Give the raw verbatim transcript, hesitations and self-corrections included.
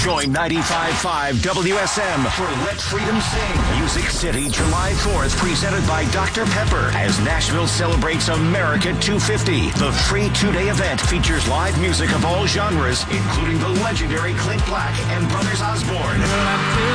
Join ninety-five point five W S M for Let Freedom Sing. Music City, July fourth, presented by Doctor Pepper as Nashville celebrates America two fifty. The free two-day event features live music of all genres, including the legendary Clint Black and Brothers Osborne.